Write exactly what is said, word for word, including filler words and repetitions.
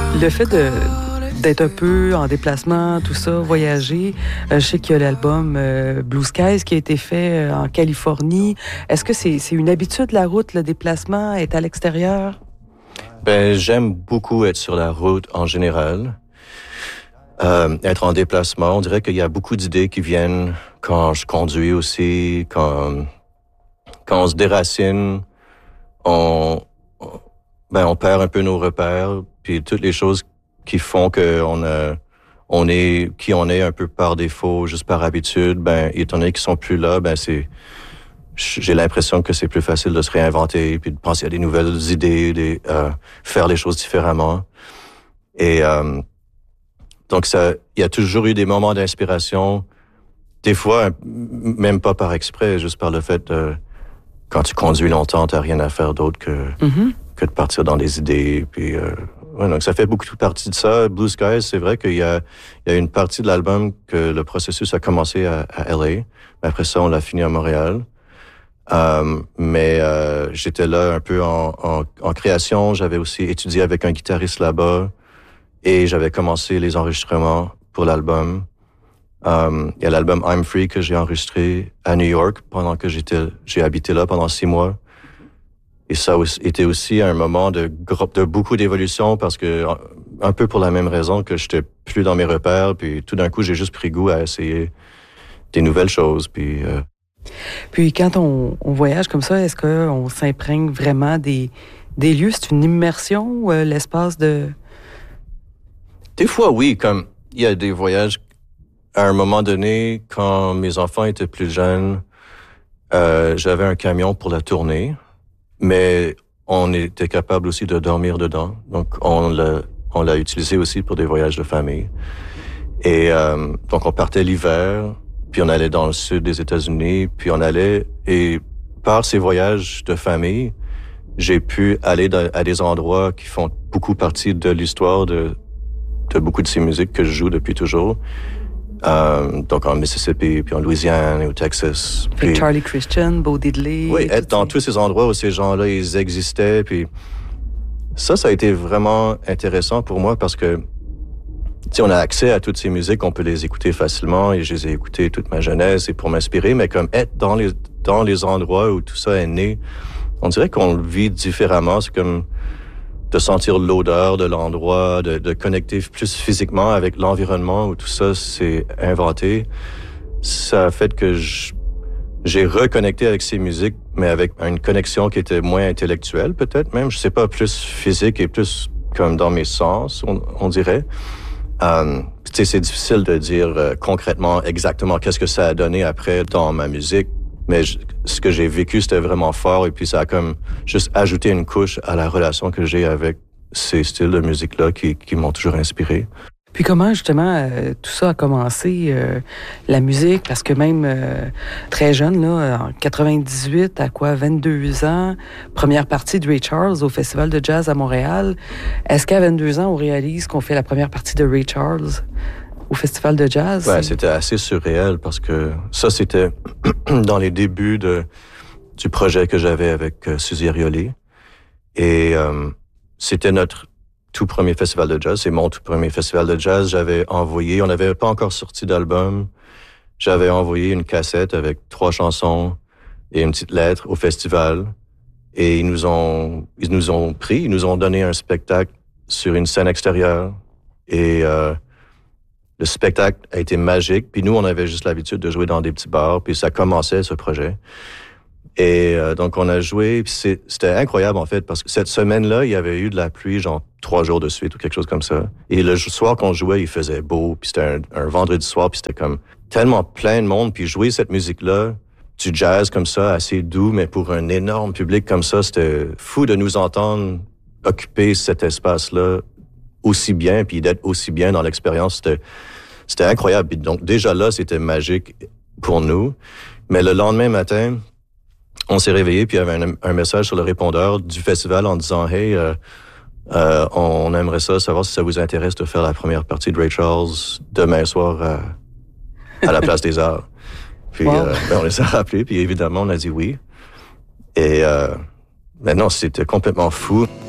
Le fait de, d'être un peu en déplacement, tout ça, voyager, euh, je sais qu'il y a l'album euh, Blue Skies qui a été fait euh, en Californie. Est-ce que c'est, c'est une habitude, la route, le déplacement, être à l'extérieur? Ben, j'aime beaucoup être sur la route en général. Euh, être en déplacement, on dirait qu'il y a beaucoup d'idées qui viennent quand je conduis aussi, quand, quand on se déracine, on, ben, on perd un peu nos repères, puis toutes les choses qui font qu'on a, on est qui on est un peu par défaut, juste par habitude, ben, étant donné qu'ils sont plus là, ben, c'est, j'ai l'impression que c'est plus facile de se réinventer, puis de penser à des nouvelles idées, des, euh, faire les choses différemment. Et, euh, donc, ça, il y a toujours eu des moments d'inspiration, des fois, même pas par exprès, juste par le fait de, quand tu conduis longtemps, t'as rien à faire d'autre que, mm-hmm. que de partir dans des idées. Puis, euh, ouais, donc ça fait beaucoup de partie de ça. Blue Skies, c'est vrai qu'il y a, il y a une partie de l'album que le processus a commencé à, à L A. Mais après ça, on l'a fini à Montréal. Euh, mais euh, j'étais là un peu en, en, en création. J'avais aussi étudié avec un guitariste là-bas. Et j'avais commencé les enregistrements pour l'album. Um, il y a l'album I'm Free que j'ai enregistré à New York pendant que j'étais, j'ai habité là pendant six mois. Et ça a été aussi un moment de, de beaucoup d'évolution parce que, un peu pour la même raison que j'étais plus dans mes repères, puis tout d'un coup, j'ai juste pris goût à essayer des nouvelles choses, puis... Euh... Puis quand on, on voyage comme ça, est-ce qu'on s'imprègne vraiment des, des lieux? C'est une immersion ou euh, l'espace de... Des fois, oui, comme il y a des voyages, à un moment donné, quand mes enfants étaient plus jeunes, euh, j'avais un camion pour la tournée, mais on était capable aussi de dormir dedans. Donc, on l'a, on l'a utilisé aussi pour des voyages de famille. Et euh, donc, on partait l'hiver, puis on allait dans le sud des États-Unis, puis on allait, et par ces voyages de famille, j'ai pu aller dans, à des endroits qui font beaucoup partie de l'histoire de de beaucoup de ces musiques que je joue depuis toujours. Euh, donc en Mississippi, puis en Louisiane et au Texas. Puis Charlie Christian, Bo Diddley. Oui, être dans tous ces endroits où ces gens-là, ils existaient. Puis ça, ça a été vraiment intéressant pour moi parce que, tu sais, on a accès à toutes ces musiques, on peut les écouter facilement et je les ai écoutées toute ma jeunesse et pour m'inspirer, mais comme être dans les, dans les endroits où tout ça est né, on dirait qu'on le vit différemment. C'est comme de sentir l'odeur de l'endroit, de, de connecter plus physiquement avec l'environnement où tout ça s'est inventé. Ça a fait que je, j'ai reconnecté avec ces musiques, mais avec une connexion qui était moins intellectuelle, peut-être même. Je sais pas, plus physique et plus comme dans mes sens, on, on dirait. Euh, tu sais, c'est difficile de dire euh, concrètement exactement qu'est-ce que ça a donné après dans ma musique. Mais je, ce que j'ai vécu, c'était vraiment fort. Et puis, ça a comme juste ajouté une couche à la relation que j'ai avec ces styles de musique-là qui, qui m'ont toujours inspiré. Puis comment, justement, euh, tout ça a commencé, euh, la musique? Parce que même euh, très jeune, là, en quatre-vingt-dix-huit, à quoi, vingt-deux ans, première partie de Ray Charles au Festival de jazz à Montréal. Est-ce qu'à vingt-deux ans, on réalise qu'on fait la première partie de Ray Charles au Festival de jazz? Ouais, c'était assez surréel parce que ça, c'était dans les débuts de, du projet que j'avais avec euh, Suzy Airioli. Et euh, c'était notre tout premier festival de jazz. C'est mon tout premier festival de jazz. J'avais envoyé, on n'avait pas encore sorti d'album. J'avais envoyé une cassette avec trois chansons et une petite lettre au festival. Et ils nous ont, ils nous ont pris, ils nous ont donné un spectacle sur une scène extérieure. Et euh, le spectacle a été magique. Puis nous, on avait juste l'habitude de jouer dans des petits bars. Puis ça commençait, ce projet. Et euh, donc, on a joué. Puis c'est, c'était incroyable, en fait, parce que cette semaine-là, il y avait eu de la pluie, genre trois jours de suite ou quelque chose comme ça. Et le soir qu'on jouait, il faisait beau. Puis c'était un, un vendredi soir. Puis c'était comme tellement plein de monde. Puis jouer cette musique-là, du jazz comme ça, assez doux, mais pour un énorme public comme ça, c'était fou de nous entendre occuper cet espace-là aussi bien, puis d'être aussi bien dans l'expérience. C'était, c'était incroyable. Puis donc, déjà là, c'était magique pour nous. Mais le lendemain matin, on s'est réveillé, puis il y avait un, un message sur le répondeur du festival en disant « Hey, euh, euh, on aimerait ça, savoir si ça vous intéresse de faire la première partie de Ray Charles demain soir à, à la Place des Arts. » Puis wow. euh, ben, on les a rappelés, puis évidemment, on a dit oui. Et euh, maintenant, c'était complètement fou.